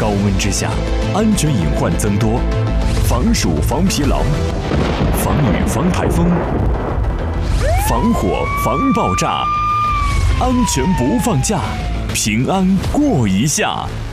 高温之下，安全隐患增多，防暑防疲劳，防雨防台风，防火防爆炸，安全不放假，平安过一下。